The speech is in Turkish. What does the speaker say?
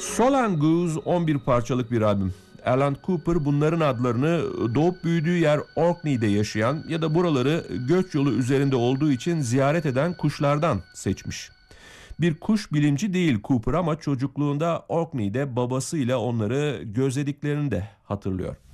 Solan Goose 11 parçalık bir albüm. Alan Cooper bunların adlarını doğup büyüdüğü yer Orkney'de yaşayan ya da buraları göç yolu üzerinde olduğu için ziyaret eden kuşlardan seçmiş. Bir kuş bilimci değil Cooper ama çocukluğunda Orkney'de babasıyla onları gözlediklerini de hatırlıyor.